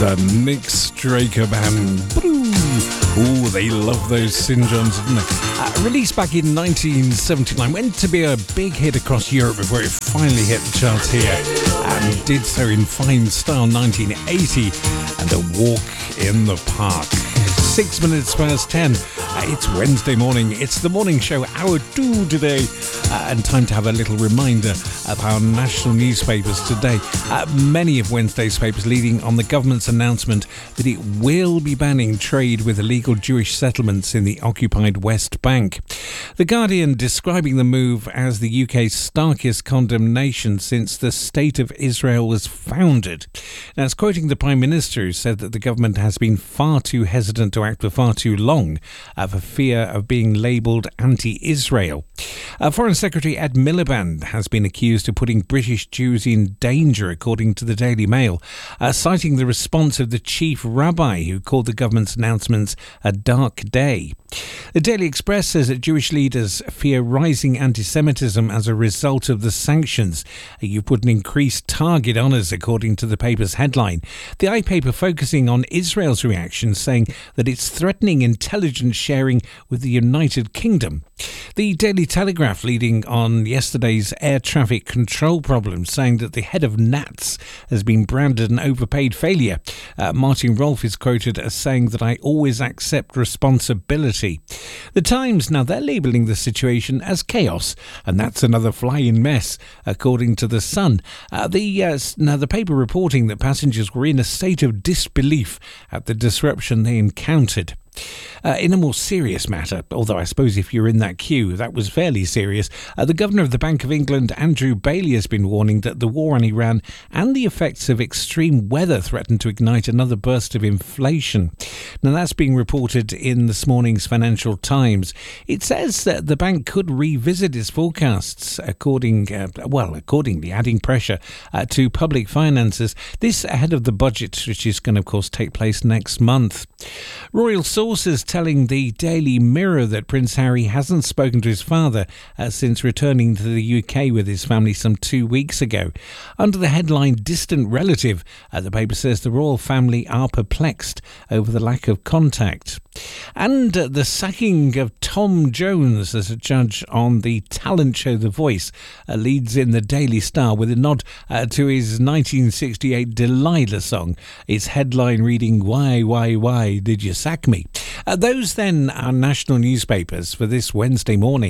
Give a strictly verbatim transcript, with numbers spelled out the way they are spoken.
The Nick Straker Band. Oh, they love those Saint Johns, didn't they? Uh, released back in nineteen seventy-nine, went to be a big hit across Europe before it finally hit the charts here, and did so in fine style nineteen eighty, and A Walk in the Park. Six minutes past ten. Uh, it's Wednesday morning. It's the morning show, hour two today, uh, and time to have a little reminder of our national newspapers today. Uh, many of Wednesday's papers leading on the government's announcement that it will be banning trade with illegal Jewish settlements in the occupied West Bank. The Guardian describing the move as the U K's starkest condemnation since the State of Israel was founded. Now, it's quoting the Prime Minister, who said that the government has been far too hesitant to act for far too long uh, for fear of being labelled anti-Israel. Uh, Foreign Secretary Ed Miliband has been accused of putting British Jews in danger, according to the Daily Mail, uh, citing the response of the chief rabbi, who called the government's announcements a dark day. The Daily Express says that Jewish leaders fear rising anti-Semitism as a result of the sanctions. Uh, you've put an increased target on us, according to the paper's headline. The iPaper focusing on Israel's reaction, saying that it's threatening intelligence sharing with the United Kingdom. The Daily Telegraph leading on yesterday's air traffic control problems, saying that the head of N A T S has been branded an overpaid failure. Uh, Martin Rolfe is quoted as saying that I always accept responsibility. The Times, now they're labelling the situation as chaos, and that's another flying mess, according to The Sun. Uh, the uh, now the paper reporting that passengers were in a state of disbelief at the disruption they encountered. Uh, in a more serious matter, although I suppose if you're in that queue, that was fairly serious, uh, the Governor of the Bank of England, Andrew Bailey, has been warning that the war on Iran and the effects of extreme weather threaten to ignite another burst of inflation. Now, that's being reported in this morning's Financial Times. It says that the bank could revisit its forecasts, according, uh, well, accordingly, adding pressure uh, to public finances. This ahead of the budget, which is going to, of course, take place next month. Royal sources telling the Daily Mirror that Prince Harry hasn't spoken to his father uh, since returning to the U K with his family some two weeks ago. Under the headline Distant Relative, uh, the paper says the royal family are perplexed over the lack of contact. And uh, the sacking of Tom Jones as a judge on the talent show The Voice uh, leads in the Daily Star with a nod uh, to his nineteen sixty-eight Delilah song. Its headline reading, Why, why, why did you sack me? Uh, those then are national newspapers for this Wednesday morning.